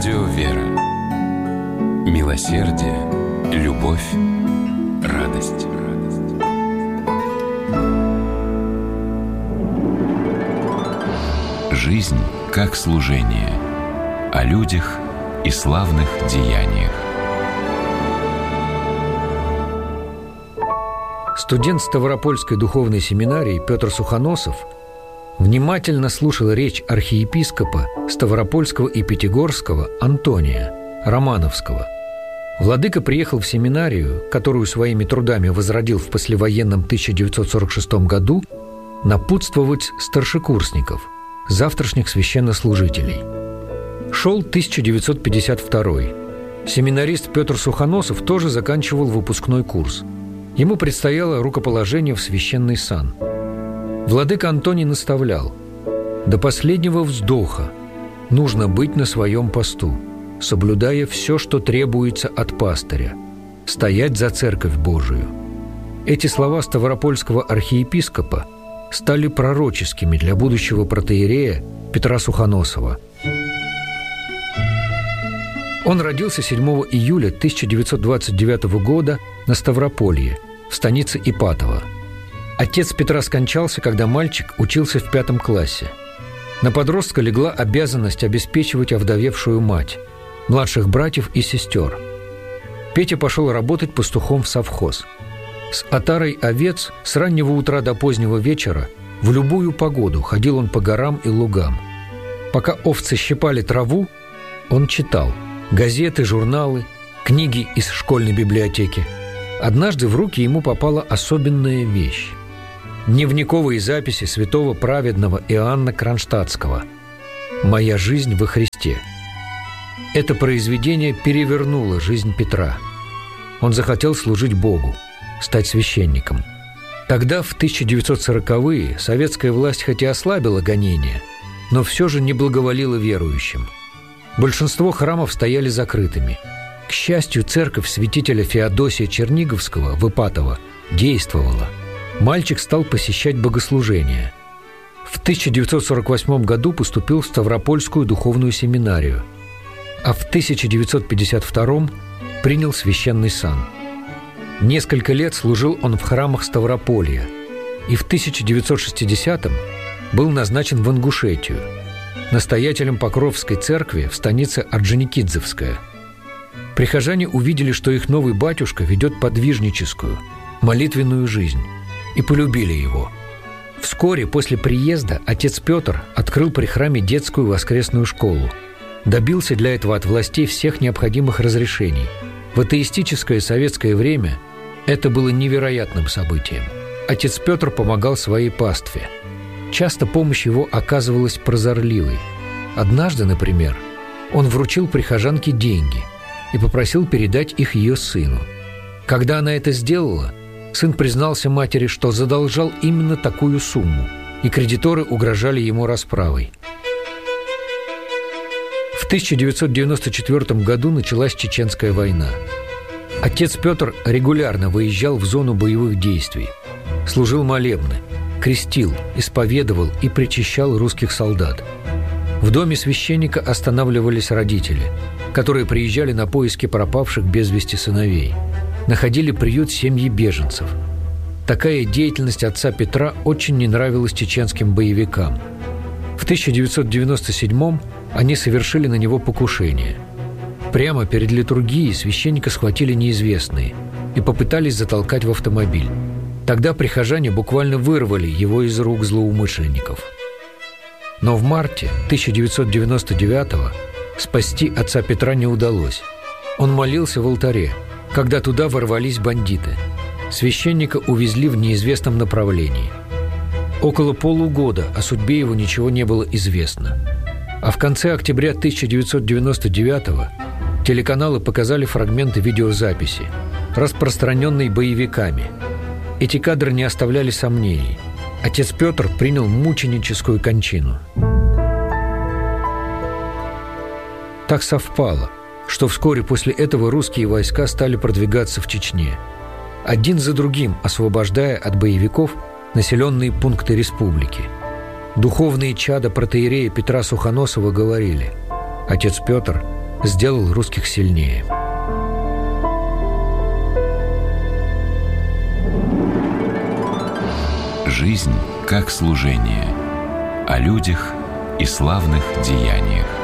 Радио «Вера». Милосердие, любовь, радость. Жизнь как служение. О людях и славных деяниях. Студент Ставропольской духовной семинарии Петр Сухоносов внимательно слушал речь архиепископа Ставропольского и Пятигорского Антония Романовского. Владыка приехал в семинарию, которую своими трудами возродил в послевоенном 1946 году, напутствовать старшекурсников, завтрашних священнослужителей. Шел 1952. Семинарист Петр Сухоносов тоже заканчивал выпускной курс. Ему предстояло рукоположение в священный сан. Владыка Антоний наставлял: до последнего вздоха нужно быть на своем посту, соблюдая все, что требуется от пастыря, стоять за Церковь Божию. Эти слова ставропольского архиепископа стали пророческими для будущего протоиерея Петра Сухоносова. Он родился 7 июля 1929 года на Ставрополье, в станице Ипатово. Отец Петра скончался, когда мальчик учился в 5 классе. На подростка легла обязанность обеспечивать овдовевшую мать, младших братьев и сестер. Петя пошел работать пастухом в совхоз. С отарой овец с раннего утра до позднего вечера в любую погоду ходил он по горам и лугам. Пока овцы щипали траву, он читал газеты, журналы, книги из школьной библиотеки. Однажды в руки ему попала особенная вещь – дневниковые записи святого праведного Иоанна Кронштадтского «Моя жизнь во Христе». Это произведение перевернуло жизнь Петра. Он захотел служить Богу, стать священником. Тогда, в 1940-е, советская власть хоть и ослабила гонения, но все же не благоволила верующим. Большинство храмов стояли закрытыми. К счастью, церковь святителя Феодосия Черниговского в Ипатово действовала. Мальчик стал посещать богослужения. В 1948 году поступил в Ставропольскую духовную семинарию, а в 1952 принял священный сан. Несколько лет служил он в храмах Ставрополья и в 1960-м был назначен в Ингушетию, настоятелем Покровской церкви в станице Орджоникидзевская. Прихожане увидели, что их новый батюшка ведет подвижническую, молитвенную жизнь, и полюбили его. Вскоре после приезда отец Петр открыл при храме детскую воскресную школу. Добился для этого от властей всех необходимых разрешений. В атеистическое советское время это было невероятным событием. Отец Петр помогал своей пастве. Часто помощь его оказывалась прозорливой. Однажды, например, он вручил прихожанке деньги и попросил передать их ее сыну. Когда она это сделала, сын признался матери, что задолжал именно такую сумму, и кредиторы угрожали ему расправой. В 1994 году началась Чеченская война. Отец Петр регулярно выезжал в зону боевых действий, служил молебны, крестил, исповедовал и причащал русских солдат. В доме священника останавливались родители, которые приезжали на поиски пропавших без вести сыновей. Находили приют семьи беженцев. Такая деятельность отца Петра очень не нравилась чеченским боевикам. В 1997-м они совершили на него покушение. Прямо перед литургией священника схватили неизвестные и попытались затолкать в автомобиль. Тогда прихожане буквально вырвали его из рук злоумышленников. Но в марте 1999-го спасти отца Петра не удалось. Он молился в алтаре, когда туда ворвались бандиты. Священника увезли в неизвестном направлении. Около полугода о судьбе его ничего не было известно. А в конце октября 1999-го телеканалы показали фрагменты видеозаписи, распространенной боевиками. Эти кадры не оставляли сомнений. Отец Петр принял мученическую кончину. Так совпало, что вскоре после этого русские войска стали продвигаться в Чечне, один за другим освобождая от боевиков населенные пункты республики. Духовные чада протоиерея Петра Сухоносова говорили: отец Петр сделал русских сильнее. Жизнь как служение. О людях и славных деяниях.